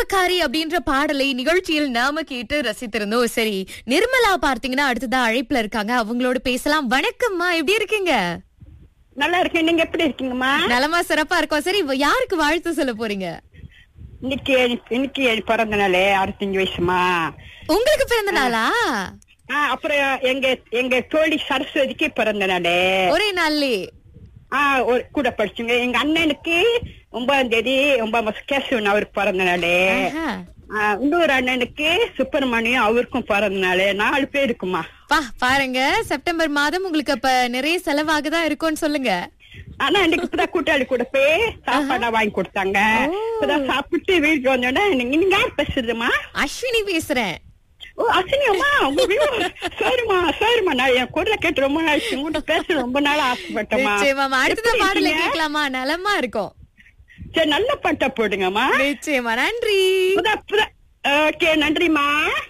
காவல்காரி அப்படின்ற பாடலை நிகழ்ச்சியில் நாம கேட்டு ரசித்திருந்தோம். சரி, நிர்மலா பார்த்தீங்கன்னா அடுத்ததா அழைப்புல இருக்காங்க. அவங்களோட பேசலாம். வணக்கம்மா, எப்படி இருக்கீங்க? நல்லா இருக்கேன். நீங்க எப்படி இருக்கீங்கம்மா? நலமா சிறப்பா இருக்கோம். சரி, யாருக்கு வாழ்த்து சொல்ல போறீங்க? இன்னைக்கு இன்னைக்கு என் பிறந்த நாளே 65 வயசுமா. உங்களுக்கு பிறந்த நாளா? அப்புறம் எங்க தோழி சரஸ்வதிக்கு பிறந்த நாளே ஒரே நாள்லே. ஒரு கூட படிச்சுங்க. எங்க அண்ணனுக்கு 9ஆம் தேதி 9 மாசம் கேசவன் அவருக்கு பிறந்த நாளே. இன்னொரு அண்ணனுக்கு சுப்பிரமணியம் அவருக்கும் பிறந்த நாளே. 4 பேருக்குமா. பாருங்க, செப்டம்பர் மாதம் உங்களுக்கு அப்ப நிறைய செலவாகதான் இருக்கும்னு சொல்லுங்க. ஆனா இன்னைக்கு இப்பதான் கூட்டாளி கூட போய் சாப்பாடா வாங்கி கொடுத்தாங்க. இப்பதான் சாப்பிட்டு வீட்டுக்கு வந்தோடனே நீங்க யார் பேசுறதுமா? அஸ்வினி பேசுறேன். அசினியம்மா, சரிம்மா சரிம்மா. நான் என் குரலை கேட்டு ரொம்ப நாள் உங்கள்கிட்ட பேச ரொம்ப நாள் ஆசைப்பட்டேம்மா. அடுத்த பாடலை கேட்கலாமா? நலமா இருக்கும். சரி, நல்ல பாட்டா போடுங்கம்மா. நிச்சயமா. நன்றி. ஓகே, நன்றிம்மா.